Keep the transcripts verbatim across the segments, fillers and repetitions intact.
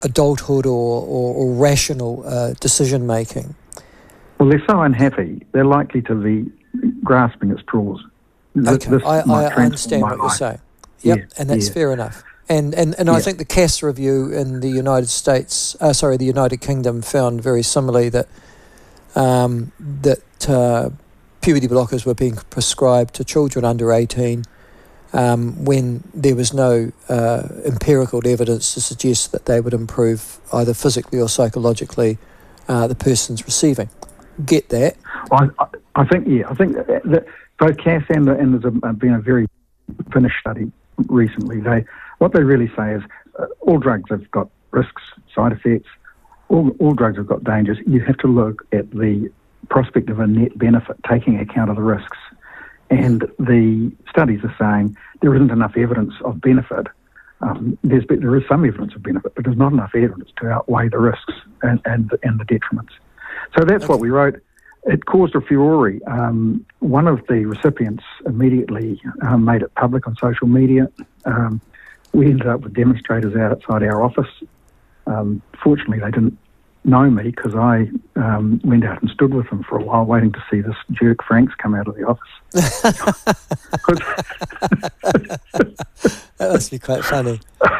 adulthood or, or, or rational uh, decision making. Well, they're so unhappy, they're likely to be grasping at straws. Okay, This I, I, I understand what life. you're saying. Yep, yeah, and that's yeah. fair enough. And and, and yeah. I think the Cass review in the United States, uh, sorry, the United Kingdom found very similarly that um, that uh, puberty blockers were being prescribed to children under eighteen um, when there was no uh, empirical evidence to suggest that they would improve either physically or psychologically uh, the person's receiving. Get that? I, I, I think, yeah, I think that, that both Cass and, the, and there's a, been a very finished study recently. They What they really say is uh, all drugs have got risks, side effects, all, all drugs have got dangers. You have to look at the prospect of a net benefit, taking account of the risks. And the studies are saying there isn't enough evidence of benefit. Um, there's, there is some evidence of benefit, but there's not enough evidence to outweigh the risks and, and, and the detriments. So that's okay. What we wrote. It caused a furore. Um, one of the recipients immediately um, made it public on social media. Um, we ended up with demonstrators outside our office. Um, fortunately, they didn't know me because I um, went out and stood with them for a while waiting to see this jerk Franks come out of the office. That must be quite funny.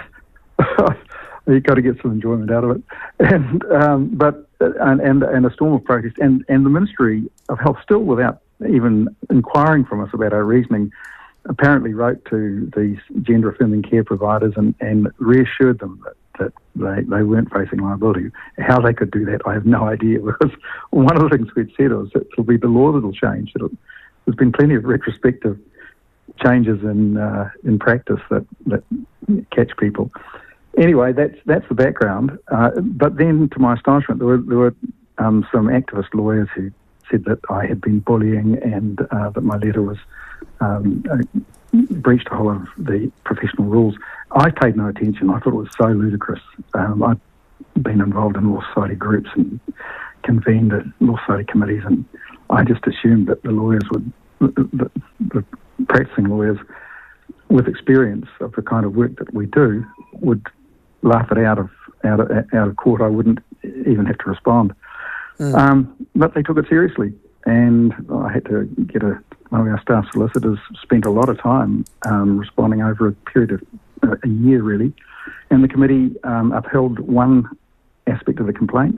You've got to get some enjoyment out of it. And um, but and, and and a storm of protest. And, and the Ministry of Health, still without even inquiring from us about our reasoning, apparently wrote to these gender-affirming care providers and, and reassured them that that they, they weren't facing liability. How they could do that, I have no idea, because one of the things we'd said was that it'll be the law that'll change. It'll, there's been plenty of retrospective changes in uh, in practice that, that catch people. Anyway, that's that's the background. Uh, but then, to my astonishment, there were, there were um, some activist lawyers who said that I had been bullying and uh, that my letter was um, uh, breached a whole of the professional rules. I paid no attention. I thought it was so ludicrous. Um, I'd been involved in law society groups and convened at law society committees, and I just assumed that the lawyers would, the, the practicing lawyers with experience of the kind of work that we do, would laugh it out of out of, out of court. I wouldn't even have to respond. Mm. Um, but they took it seriously, and I had to get a one of our staff solicitors spent a lot of time um, responding over a period of uh, a year, really. And the committee um, upheld one aspect of the complaint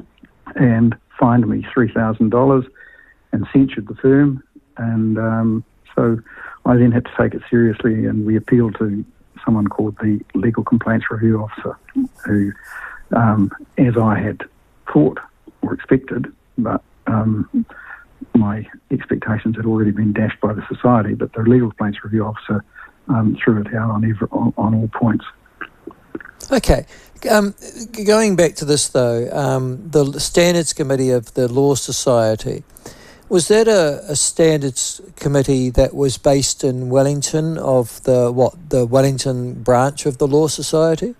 and fined me three thousand dollars and censured the firm. And um, so I then had to take it seriously, and we appealed to someone called the Legal Complaints Review Officer, who, um, as I had thought or expected, but um, my expectations had already been dashed by the society, but the Legal Complaints Review Officer um, threw it out on, every, on, on all points. Okay. Um, going back to this, though, um, the Standards Committee of the Law Society, was that a, a standards committee that was based in Wellington of the, what, the Wellington branch of the Law Society?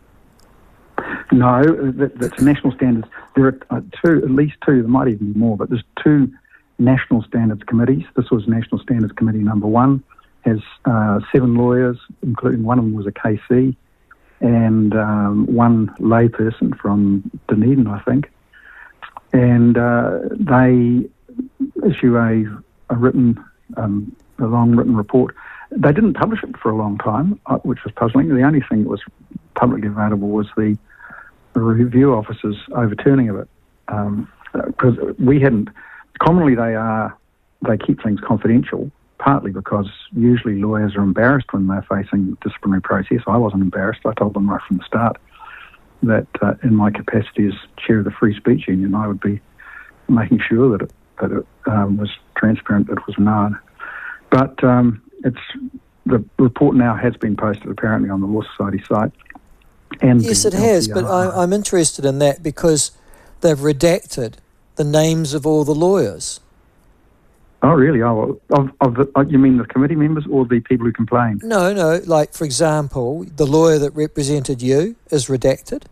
No, that, that's national standards. There are uh, two, at least two, there might even be more, but there's two national standards committees. This was National Standards Committee number one, has uh, seven lawyers, including one of them was a K C, and um, one layperson from Dunedin, I think. And uh, they issue a, a written, um, a long written report. They didn't publish it for a long time, uh, which was puzzling. The only thing that was publicly available was the, the review officer's overturning of it, because um, we hadn't. Commonly, they are they keep things confidential, partly because usually lawyers are embarrassed when they're facing disciplinary process. I wasn't embarrassed. I told them right from the start that uh, in my capacity as chair of the Free Speech Union, I would be making sure that it, that it um, was transparent, that it was known. But um, it's the report now has been posted apparently on the Law Society site. And yes, it has, but I, I'm interested in that because they've redacted the names of all the lawyers. Oh, really? Oh, of, of the, you mean the committee members or the people who complained? No, no. Like, for example, the lawyer that represented you is redacted.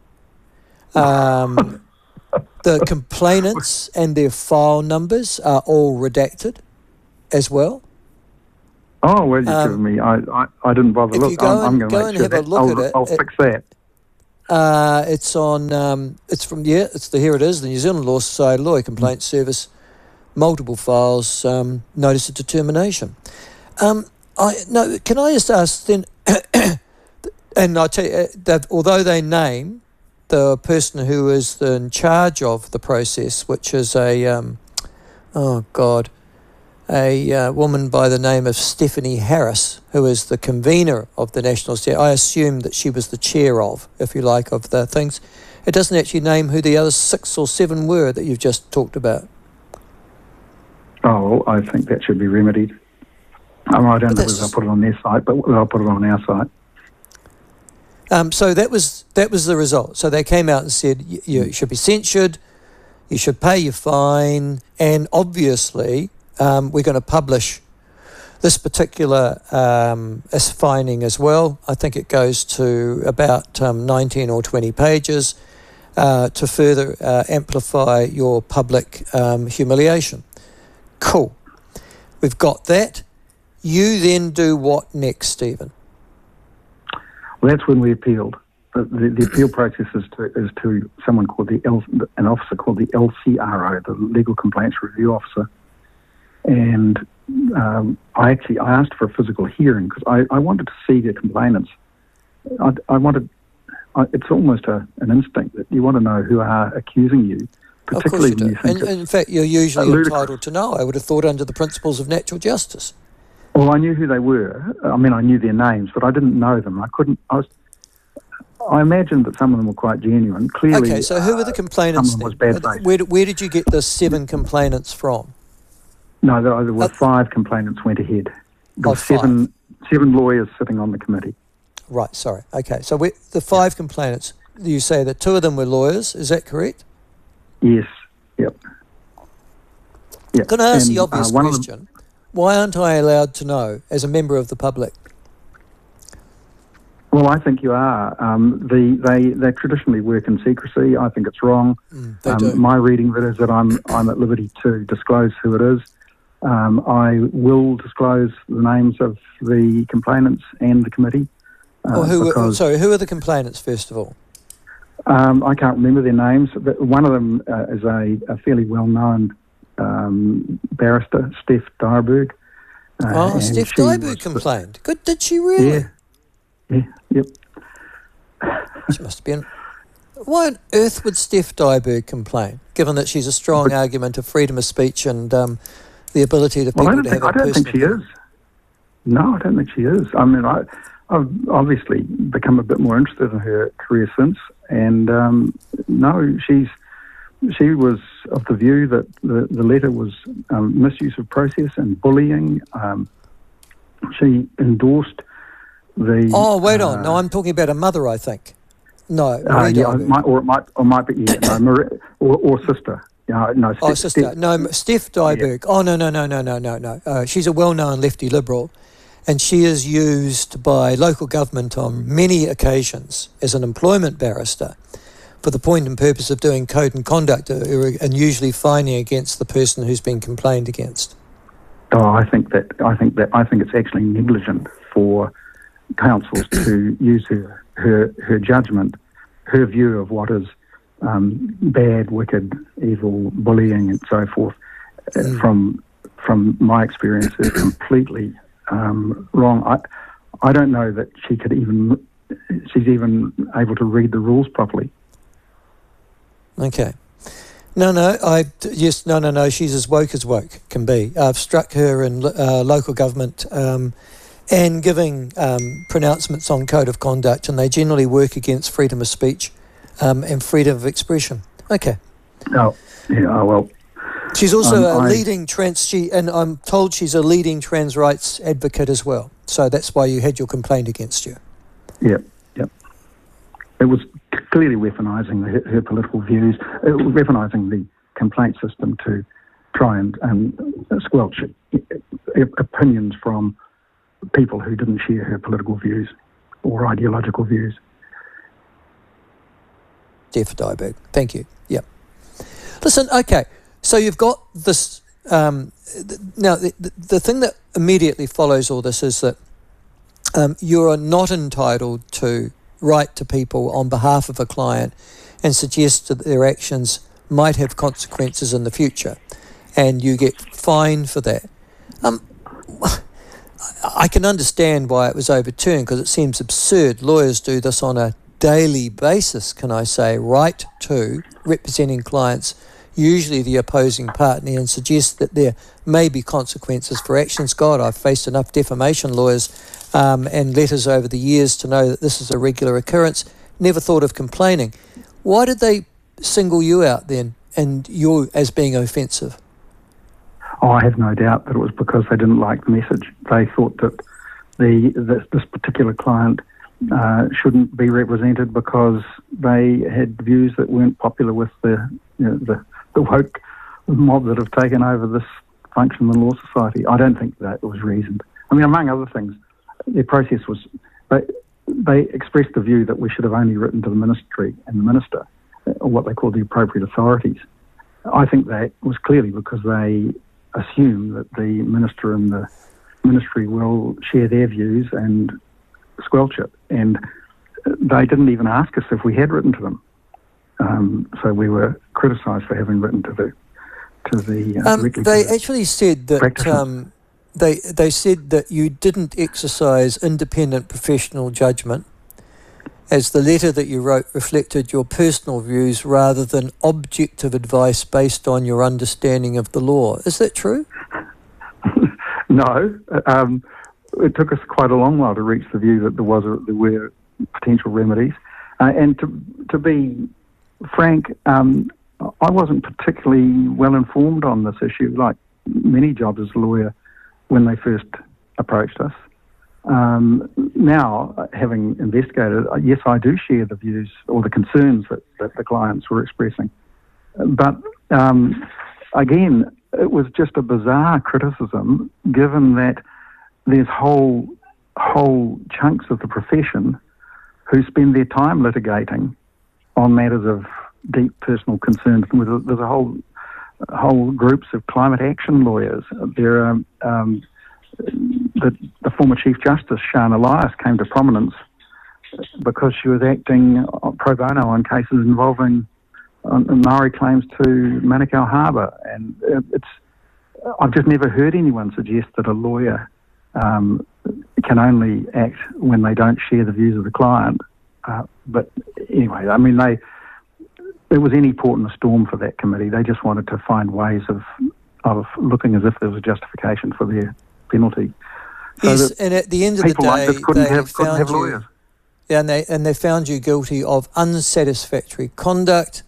Um, the complainants and their file numbers are all redacted as well. Oh, well, you're um, giving me. I, I, I didn't bother if look. you go I'm, and, I'm go make and sure have that a look I'll, at it, I'll it, fix that. Uh, it's on. Um, it's from yeah. It's the here it is. The New Zealand Law Society Lawyer Complaint Service, multiple files, um, notice of determination. Um, I no. Can I just ask then? And I tell you, that although they name the person who is the, in charge of the process, which is a um, oh God. a uh, woman by the name of Stephanie Harris, who is the convener of the National Assembly. I assume that she was the chair of, if you like, of the things. It doesn't actually name who the other six or seven were that you've just talked about. Oh, I think that should be remedied. Um, I don't know whether I'll put it on their site, but I'll put it on our site. Um, so that was that was the result. So they came out and said, you, you should be censured, you should pay your fine, and obviously... Um, we're going to publish this particular um, as finding as well. I think it goes to about um, nineteen or twenty pages uh, to further uh, amplify your public um, humiliation. Cool. We've got that. You then do what next, Stephen? Well, that's when we appealed. The, the, the appeal process is to, is to someone called the L, an officer called the L C R O, the Legal Complaints Review Officer. And um, I actually I asked for a physical hearing because I, I wanted to see the complainants. I, I wanted. I, it's almost a, an instinct that you want to know who are accusing you, particularly of course you do. when you think. And, in fact, you're usually entitled to know. I would have thought under the principles of natural justice. Well, I knew who they were. I mean, I knew their names, but I didn't know them. I couldn't. I was. I imagined that some of them were quite genuine. Clearly, okay. So who were the complainants? Uh, some of them was bad faith. Where where did you get the seven complainants from? No, there, there were uh, five complainants went ahead. There were seven, five. seven lawyers sitting on the committee. Right, sorry. Okay, so we, the five yeah. complainants, you say that two of them were lawyers, is that correct? Yes, yep. yep. Can I ask and, the obvious uh, question? Them, Why aren't I allowed to know as a member of the public? Well, I think you are. Um, the, they they traditionally work in secrecy. I think it's wrong. Mm, they um, do. My reading of it is that I'm I'm at liberty to disclose who it is. Um, I will disclose the names of the complainants and the committee. Uh, oh, who? because, sorry, who are the complainants, first of all? Um, I can't remember their names, but one of them uh, is a, a fairly well-known um, barrister, Steph Dyerberg. Uh, oh, Steph Dyerberg complained. Good, did she really? Yeah. Yeah, yep. She must have been... Why on earth would Steph Dyerberg complain, given that she's a strong but, argument of freedom of speech and um, the ability to people well, I don't to think, have I don't think she is. No, I don't think she is. I mean, I, I've obviously become a bit more interested in her career since, and um, no, she's she was of the view that the, the letter was um, misuse of process and bullying. Um, she endorsed the... Oh, wait uh, on. No, I'm talking about a mother, I think. No, uh, yeah, it might, or it might, or it might be, yeah, no, Marie, or, or sister. No, no, oh, Steph, sister. Steph, no, Steph Dyerberg. Yeah. Oh, no, no, no, no, no, no, no. Uh, she's a well-known lefty liberal, and she is used by local government on many occasions as an employment barrister for the point and purpose of doing code and conduct uh, and usually fining against the person who's been complained against. Oh, I think that I think that I think it's actually negligent for councils to use her her her judgment, her view of what is um, bad, wicked, evil, bullying, and so forth. Mm. From from my experience, is completely um, wrong. I I don't know that she could even she's even able to read the rules properly. Okay. No, no, I, yes, no, no, no, she's as woke as woke can be. I've struck her in uh, local government um, and giving um, pronouncements on code of conduct, and they generally work against freedom of speech um, and freedom of expression. Okay. Oh, yeah, well. She's also um, a I, leading trans, she, and I'm told she's a leading trans rights advocate as well. So that's why you had your complaint against you. Yep, yep. It was clearly weaponising her, her political views, uh, weaponising the complaint system to try and, and squelch opinions from people who didn't share her political views or ideological views. Steph Dyerberg, thank you. Yep. Listen, okay, so you've got this. Um, th- now, the, the, the thing that immediately follows all this is that um, you are not entitled to write to people on behalf of a client and suggest that their actions might have consequences in the future, and you get fined for that. Um, I can understand why it was overturned, because it seems absurd. Lawyers do this on a daily basis, can I say, write to representing clients, usually the opposing party, and suggest that there may be consequences for actions. God, I've faced enough defamation lawyers um, and letters over the years to know that this is a regular occurrence. Never thought of complaining. Why did they single you out then, and you as being offensive? Oh, I have no doubt that it was because they didn't like the message. They thought that the this, this particular client uh, shouldn't be represented because they had views that weren't popular with the you know, the, the woke mob that have taken over this function in the Law Society. I don't think that was reasoned. I mean, among other things, their process was they they expressed the view that we should have only written to the ministry and the minister, or what they call the appropriate authorities. I think that was clearly because they assume that the minister and the ministry will share their views and squelch it. And they didn't even ask us if we had written to them. Um, so we were criticised for having written to the to the. Uh, um, they the actually said that um, they they said that you didn't exercise independent professional judgment, as the letter that you wrote reflected your personal views rather than objective advice based on your understanding of the law. Is that true? No. Um, it took us quite a long while to reach the view that there was a, there were potential remedies. Uh, and to to be frank, um, I wasn't particularly well informed on this issue, like many jobs as a lawyer when they first approached us. Um, now, having investigated, yes, I do share the views or the concerns that, that the clients were expressing. But um, again, it was just a bizarre criticism, given that there's whole whole chunks of the profession who spend their time litigating on matters of deep personal concern. There's a whole whole groups of climate action lawyers. There are um, The, the former Chief Justice, Sian Elias, came to prominence because she was acting pro bono on cases involving um, Maori claims to Manukau Harbour. And it's I've just never heard anyone suggest that a lawyer um, can only act when they don't share the views of the client. Uh, but anyway, I mean, they it was any port in a storm for that committee. They just wanted to find ways of of looking as if there was a justification for their penalty. So yes, and at the end of the day, like this couldn't they have, couldn't found have you, lawyers. yeah, and they and they found you guilty of unsatisfactory conduct.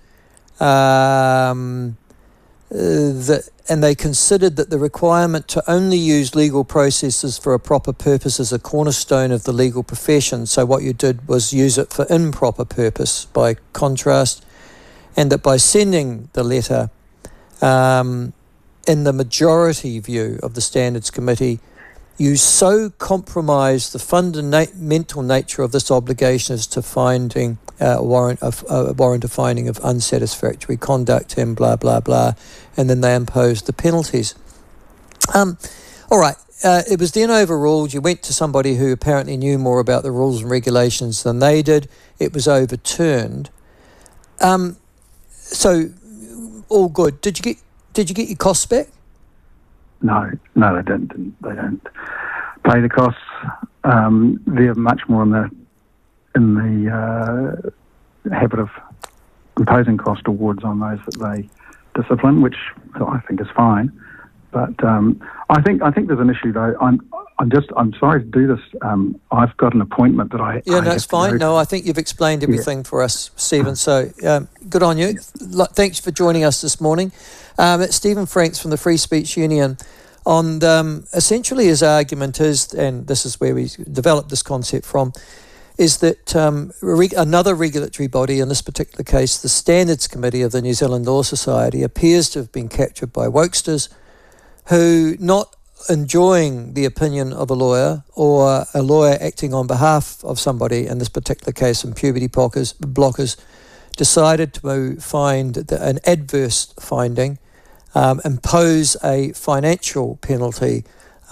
Um, uh, that, and they considered that the requirement to only use legal processes for a proper purpose is a cornerstone of the legal profession. So what you did was use it for improper purpose, by contrast, and that by sending the letter, um, in the majority view of the Standards Committee, you so compromise the fundamental nature of this obligation as to finding uh, a warrant of a warrant of finding of unsatisfactory conduct and blah blah blah, and then they imposed the penalties. Um, all right, uh, it was then overruled. You went to somebody who apparently knew more about the rules and regulations than they did. It was overturned. Um, so all good. Did you get Did you get your costs back? No, no, they don't. They don't pay the costs. Um, they're much more in the in the uh, habit of imposing cost awards on those that they discipline, which I think is fine. But um, I think I think there's an issue though. I'm I'm just I'm sorry to do this. Um, I've got an appointment that I yeah, I no, it's fine. No, I think you've explained everything yeah. for us, Stephen. So um, good on you. Yeah. Thanks for joining us this morning. Um, it's Stephen Franks from the Free Speech Union. On um, essentially his argument is, and this is where we developed this concept from, is that um, reg- another regulatory body, in this particular case the Standards Committee of the New Zealand Law Society, appears to have been captured by wokesters who, not enjoying the opinion of a lawyer or a lawyer acting on behalf of somebody, in this particular case some puberty blockers, blockers, decided to find the, an adverse finding, um, impose a financial penalty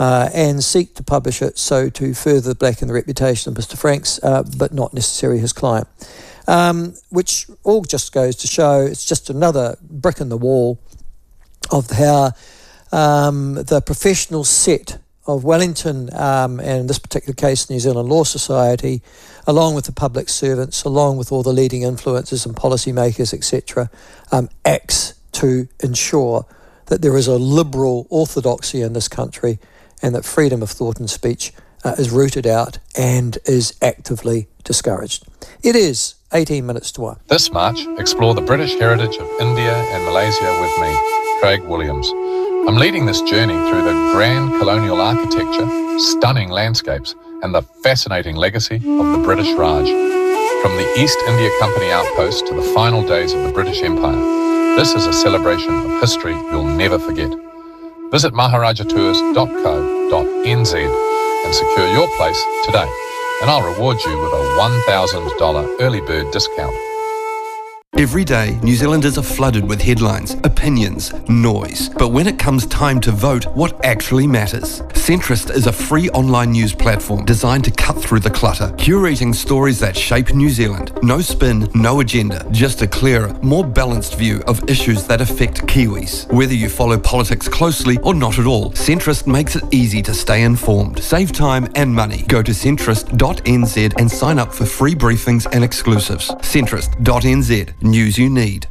uh, and seek to publish it so to further blacken the reputation of Mister Franks, uh, but not necessarily his client. Um, which all just goes to show it's just another brick in the wall of how um, the professional set of Wellington, um, and in this particular case New Zealand Law Society, along with the public servants, along with all the leading influencers and policymakers, et cetera, um, acts to ensure that there is a liberal orthodoxy in this country and that freedom of thought and speech uh, is rooted out and is actively discouraged. It is eighteen minutes to one. This March, explore the British heritage of India and Malaysia with me, Craig Williams. I'm leading this journey through the grand colonial architecture, stunning landscapes, and the fascinating legacy of the British Raj. From the East India Company outpost to the final days of the British Empire, this is a celebration of history you'll never forget. Visit maharaja tours dot co dot n z and secure your place today, and I'll reward you with a one thousand dollars early bird discount. Every day, New Zealanders are flooded with headlines, opinions, noise. But when it comes time to vote, what actually matters? Centrist is a free online news platform designed to cut through the clutter, curating stories that shape New Zealand. No spin, no agenda, just a clearer, more balanced view of issues that affect Kiwis. Whether you follow politics closely or not at all, Centrist makes it easy to stay informed. Save time and money. Go to centrist dot n z and sign up for free briefings and exclusives. centrist dot n z. News you need.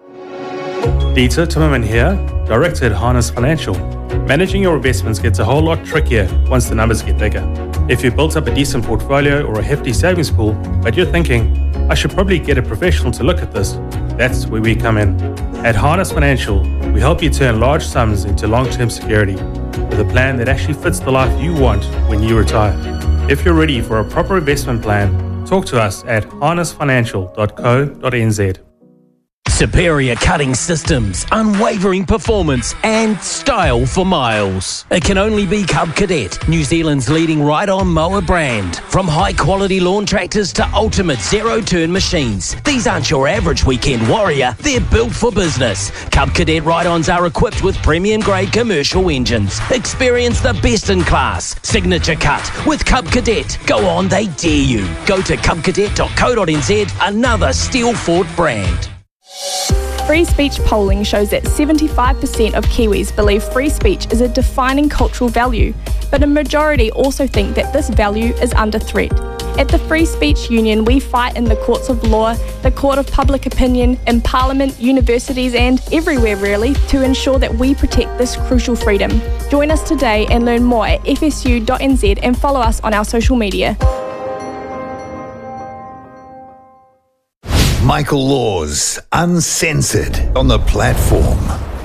Dieter Timmerman here, Director at Harness Financial. Managing your investments gets a whole lot trickier once the numbers get bigger. If you've built up a decent portfolio or a hefty savings pool, but you're thinking, I should probably get a professional to look at this, that's where we come in. At Harness Financial, we help you turn large sums into long-term security with a plan that actually fits the life you want when you retire. If you're ready for a proper investment plan, talk to us at harness financial dot co dot n z. Superior cutting systems, unwavering performance and style for miles. It can only be Cub Cadet, New Zealand's leading ride-on mower brand. From high-quality lawn tractors to ultimate zero-turn machines, these aren't your average weekend warrior, they're built for business. Cub Cadet ride-ons are equipped with premium-grade commercial engines. Experience the best in class. Signature cut with Cub Cadet. Go on, they dare you. Go to cub cadet dot co dot n z, another steel-fought brand. Free speech polling shows that seventy-five percent of Kiwis believe free speech is a defining cultural value, but a majority also think that this value is under threat. At the Free Speech Union, we fight in the courts of law, the court of public opinion, in Parliament, universities and everywhere really to ensure that we protect this crucial freedom. Join us today and learn more at f s u dot n z and follow us on our social media. Michael Laws, Uncensored, on the platform.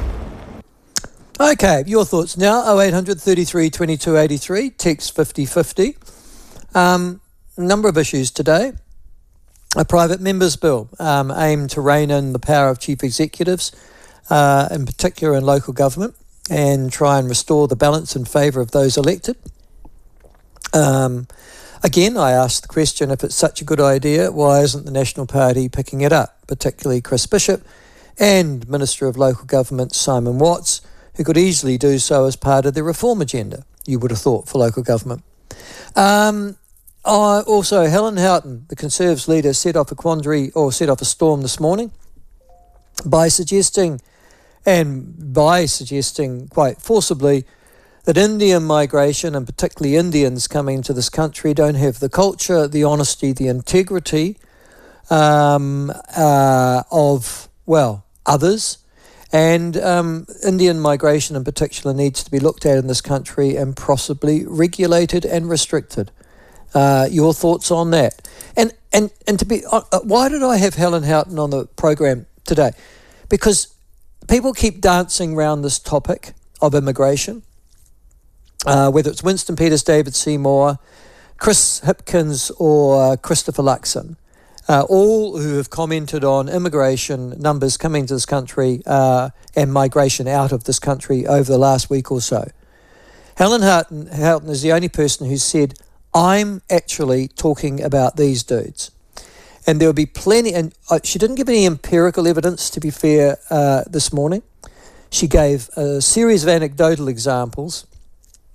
Okay, your thoughts now. oh eight hundred thirty-three twenty-two eighty-three, text fifty fifty. Um, number of issues today. A private members bill um, aimed to rein in the power of chief executives, uh, in particular in local government, and try and restore the balance in favour of those elected. Um, again, I asked the question, if it's such a good idea, why isn't the National Party picking it up, particularly Chris Bishop and Minister of Local Government Simon Watts, who could easily do so as part of the reform agenda, you would have thought, for local government. Um, uh, also, Helen Houghton, the Conservatives leader, set off a quandary or set off a storm this morning by suggesting, and by suggesting quite forcibly, that Indian migration, and particularly Indians coming to this country, don't have the culture, the honesty, the integrity um, uh, of, well, others. And um, Indian migration in particular needs to be looked at in this country and possibly regulated and restricted. Uh, your thoughts on that? And and and to be, uh, why did I have Helen Houghton on the program today? Because people keep dancing around this topic of immigration. Uh, whether it's Winston Peters, David Seymour, Chris Hipkins or Christopher Luxon, uh, all who have commented on immigration numbers coming to this country uh, and migration out of this country over the last week or so. Helen Houghton, Houghton is the only person who said, I'm actually talking about these dudes. And there will be plenty, and uh, she didn't give any empirical evidence, to be fair, uh, this morning. She gave a series of anecdotal examples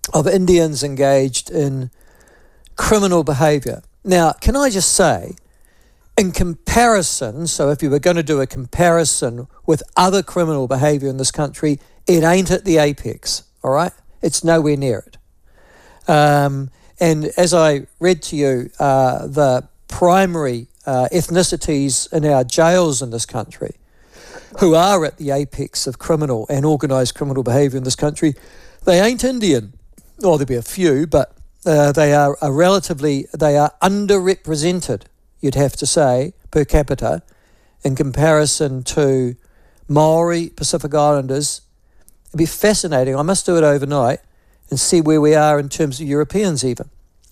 of Indians engaged in criminal behaviour. Now, can I just say, in comparison, so if you were going to do a comparison with other criminal behaviour in this country, it ain't at the apex, all right? It's nowhere near it. Um, and as I read to you, uh, the primary uh, ethnicities in our jails in this country, who are at the apex of criminal and organised criminal behaviour in this country, they ain't Indian. Or there'll be a few, but uh, they are a relatively, they are underrepresented, you'd have to say, per capita, in comparison to Maori, Pacific Islanders. It'd be fascinating. I must do it overnight and see where we are in terms of Europeans even.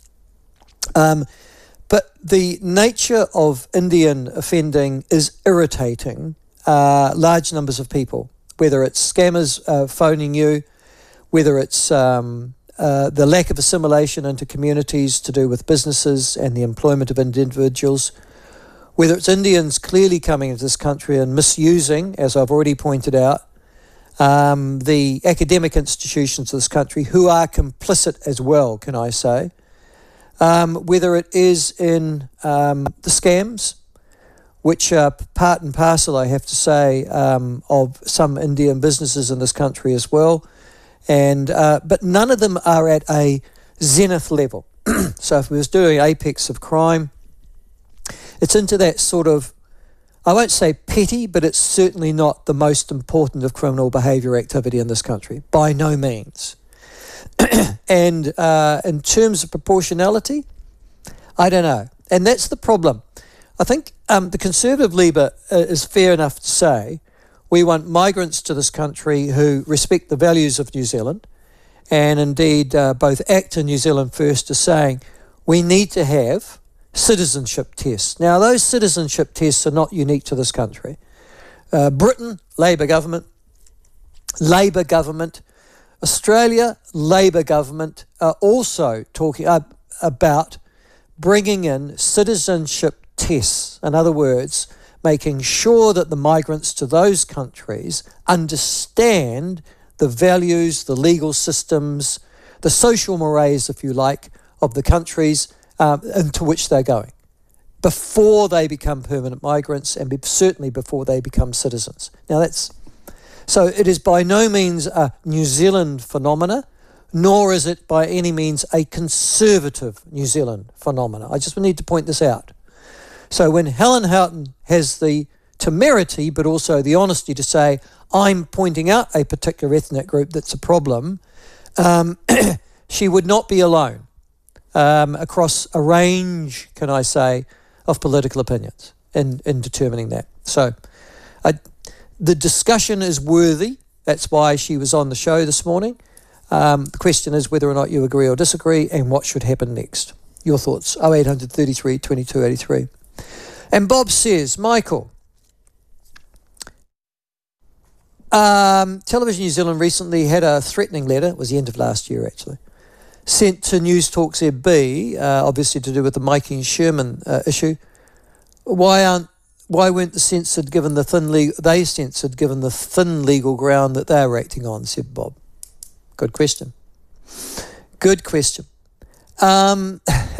Um, but the nature of Indian offending is irritating uh, large numbers of people, whether it's scammers uh, phoning you, whether it's um, uh, the lack of assimilation into communities to do with businesses and the employment of individuals, whether it's Indians clearly coming into this country and misusing, as I've already pointed out, um, the academic institutions of this country, who are complicit as well, can I say, um, whether it is in um, the scams, which are part and parcel, I have to say, um, of some Indian businesses in this country as well. And uh, but none of them are at a zenith level. So if we was doing apex of crime, it's into that sort of, I won't say petty, but it's certainly not the most important of criminal behaviour activity in this country, by no means. And uh, in terms of proportionality, I don't know. And that's the problem. I think um, the Conservative Labour uh, is fair enough to say we want migrants to this country who respect the values of New Zealand, and indeed uh, both ACT and New Zealand First are saying we need to have citizenship tests. Now, those citizenship tests are not unique to this country. Uh, Britain, Labour government, Labour government, Australia, Labour government are also talking uh, about bringing in citizenship tests. In other words, making sure that the migrants to those countries understand the values, the legal systems, the social mores, if you like, of the countries um, into which they're going before they become permanent migrants, and be, certainly before they become citizens. Now that's, so it is by no means a New Zealand phenomena, nor is it by any means a conservative New Zealand phenomena. I just need to point this out. So when Helen Houghton has the temerity, but also the honesty to say, I'm pointing out a particular ethnic group that's a problem, um, she would not be alone um, across a range, can I say, of political opinions in, in determining that. So I, the discussion is worthy. That's why she was on the show this morning. Um, the question is whether or not you agree or disagree and what should happen next. Your thoughts, oh eight hundred thirty-three twenty-two eighty-three. And Bob says, Michael, um, Television New Zealand recently had a threatening letter, it was the end of last year actually, sent to News Talk Z B, uh, obviously to do with the Mikey and Sherman uh, issue. Why aren't why weren't the censored given the thin legal they censored given the thin legal ground that they were acting on, said Bob. Good question. Good question. Um,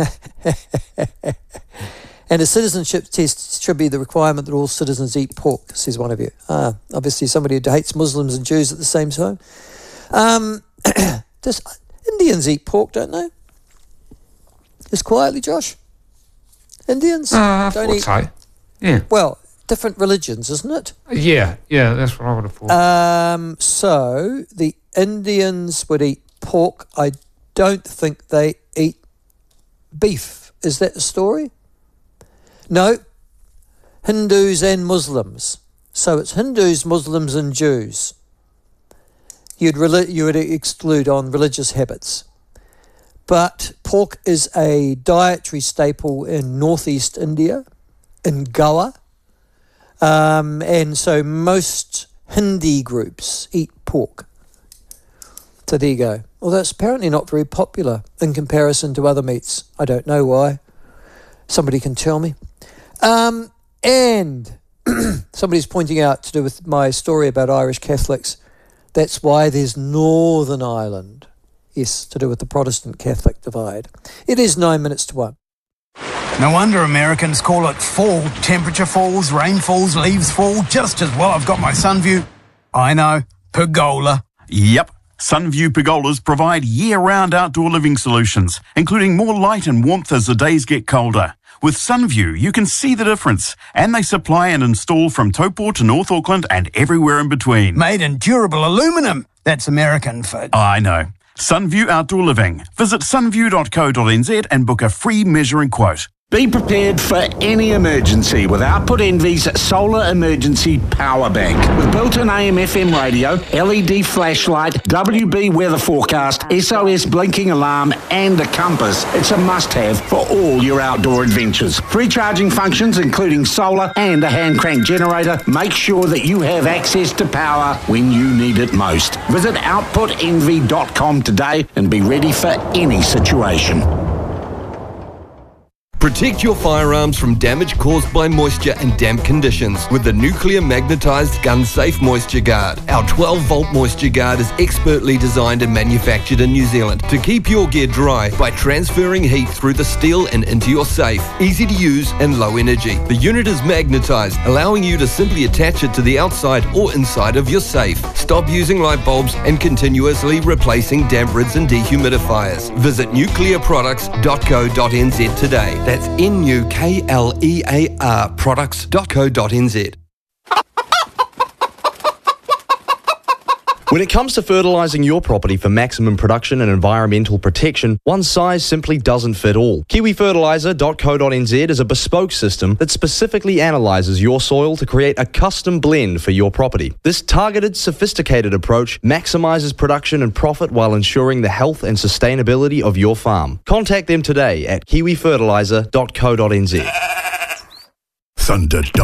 and a citizenship test should be the requirement that all citizens eat pork, says one of you. Ah, obviously somebody who hates Muslims and Jews at the same time. Um, does Indians eat pork, don't they? Just quietly, Josh. Indians uh, don't eat. So. Yeah. Well, different religions, isn't it? Yeah, yeah, that's what I would have thought. Um, so the Indians would eat pork. I don't think they eat beef. Is that the story? No. Hindus and Muslims. So it's Hindus, Muslims and Jews. You'd rel- you would exclude on religious habits. But pork is a dietary staple in northeast India, in Goa. Um, and so most Hindi groups eat pork. So there you go. Although it's apparently not very popular in comparison to other meats. I don't know why. Somebody can tell me. Um, and somebody's pointing out, to do with my story about Irish Catholics, that's why there's Northern Ireland. Yes, to do with the Protestant-Catholic divide. It is nine minutes to one. No wonder Americans call it fall. Temperature falls, rain falls, leaves fall, just as well I've got my Sunview. I know, pergola. Yep. Sunview pergolas provide year-round outdoor living solutions, including more light and warmth as the days get colder. With Sunview, you can see the difference, and they supply and install from Taupo to North Auckland and everywhere in between. Made in durable aluminum. That's American for... I know. Sunview Outdoor Living. Visit sunview dot co dot n z and book a free measuring quote. Be prepared for any emergency with Output Envy's Solar Emergency Power Bank. With built-in A M F M radio, L E D flashlight, W B weather forecast, S O S blinking alarm and a compass, it's a must-have for all your outdoor adventures. Free charging functions including solar and a hand crank generator make sure that you have access to power when you need it most. Visit output envy dot com today and be ready for any situation. Protect your firearms from damage caused by moisture and damp conditions with the Nuclear Magnetised Gun Safe Moisture Guard. Our twelve volt Moisture Guard is expertly designed and manufactured in New Zealand to keep your gear dry by transferring heat through the steel and into your safe. Easy to use and low energy. The unit is magnetised, allowing you to simply attach it to the outside or inside of your safe. Stop using light bulbs and continuously replacing damp rids and dehumidifiers. Visit nuclear products dot co dot n z today. That's N U K L E A R products dot co dot n z. When it comes to fertilising your property for maximum production and environmental protection, one size simply doesn't fit all. kiwi fertiliser dot co dot n z is a bespoke system that specifically analyses your soil to create a custom blend for your property. This targeted, sophisticated approach maximises production and profit while ensuring the health and sustainability of your farm. Contact them today at kiwi fertiliser dot co dot n z. Thunder